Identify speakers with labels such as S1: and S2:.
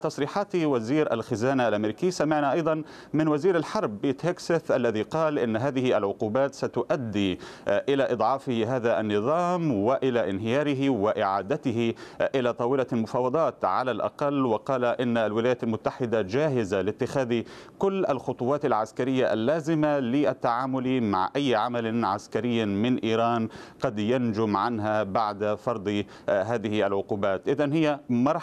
S1: تصريحات وزير الخزانة الأمريكي سمعنا أيضا من وزير الحرب بيت هيكسث الذي قال إن هذه العقوبات ستؤدي إلى إضعاف هذا النظام وإلى انهياره وإعادته إلى طاولة المفاوضات على الأقل. وقال إن الولايات المتحدة جاهزة لاتخاذ كل الخطوات العسكرية اللازمة للتعامل مع أي عمل عسكري من إيران قد ينجم عنها بعد فرض هذه العقوبات. إذن هي مرحلة